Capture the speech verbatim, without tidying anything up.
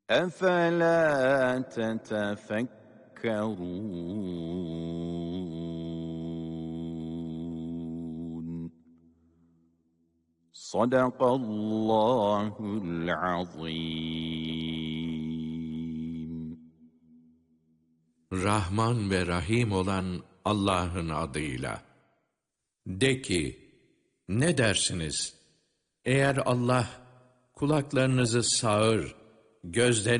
أَفَلَا تَتَفَكَّرُونَ صَدَقَ اللّٰهُ الْعَظِيمُ. Rahman ve Rahim olan Allah'ın adıyla. De ki, ne dersiniz? Eğer Allah kulaklarınızı sağır, gözlerinizi